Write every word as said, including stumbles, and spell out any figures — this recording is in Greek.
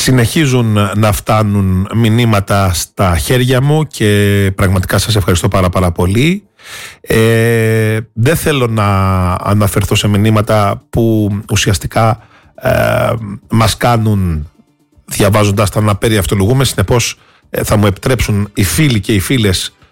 Συνεχίζουν να φτάνουν μηνύματα στα χέρια μου και πραγματικά σας ευχαριστώ πάρα πάρα πολύ. Ε, δεν θέλω να αναφερθώ σε μηνύματα που ουσιαστικά ε, μας κάνουν, διαβάζοντας τα, να περιαυτολογούμε. Συνεπώς ε, θα μου επιτρέψουν οι φίλοι και οι φίλες